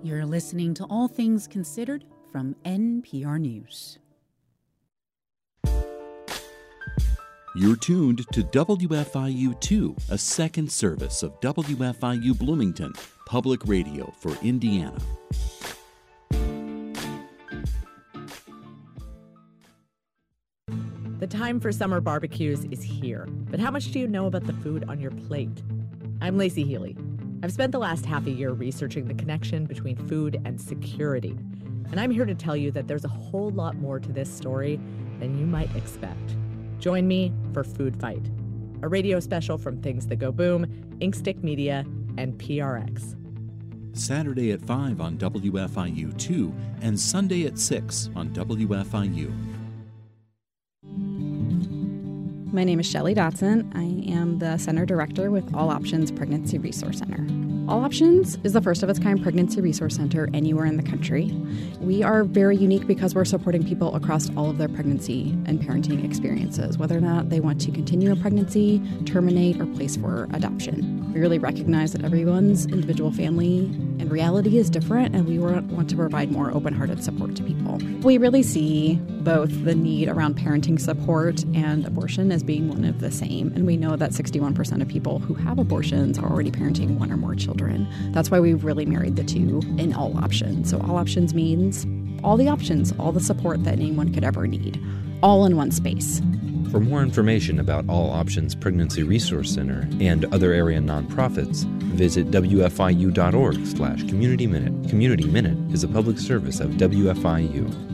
You're listening to All Things Considered from NPR News. You're tuned to WFIU-2, a second service of WFIU Bloomington, public radio for Indiana. The time for summer barbecues is here, but how much do you know about the food on your plate? I'm Lacey Healy. I've spent the last half a year researching the connection between food and security, and I'm here to tell you that there's a whole lot more to this story than you might expect. Join me for Food Fight, a radio special from Things That Go Boom, Inkstick Media, and PRX. Saturday at 5 on WFIU-2 and Sunday at 6 on WFIU. My name is Shelley Dotson. I am the Center Director with All Options Pregnancy Resource Center. All Options is the first of its kind pregnancy resource center anywhere in the country. We are very unique because we're supporting people across all of their pregnancy and parenting experiences, whether or not they want to continue a pregnancy, terminate, or place for adoption. We really recognize that everyone's individual family and reality is different, and we want to provide more open-hearted support to people. We really see both the need around parenting support and abortion as being one of the same, and we know that 61% of people who have abortions are already parenting one or more children. That's why we've really married the two in All Options. So All Options means all the options, all the support that anyone could ever need, all in one space. For more information about All Options Pregnancy Resource Center and other area nonprofits, visit wfiu.org/Community Minute. Community Minute is a public service of WFIU.